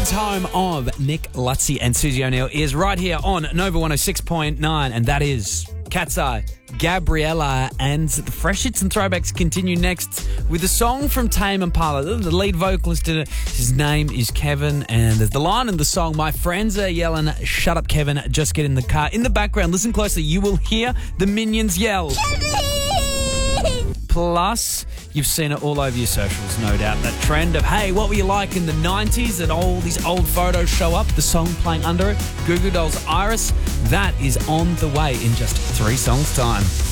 Melbourne's home of Nick Lutzi and Susie O'Neill is right here on Nova 106.9, and that is Cat's Eye, Gabriella, and the Fresh Hits and Throwbacks continue next with a song from Tame Impala. The lead vocalist in it, his name is Kevin, and there's the line in the song, my friends are yelling, shut up Kevin, just get in the car. In the background, listen closely, you will hear the Minions yell. Plus, you've seen it all over your socials, no doubt. That trend of, hey, what were you like in the 90s? And all these old photos show up, the song playing under it. Goo Goo Dolls' Iris, that is on the way in just 3 songs' time.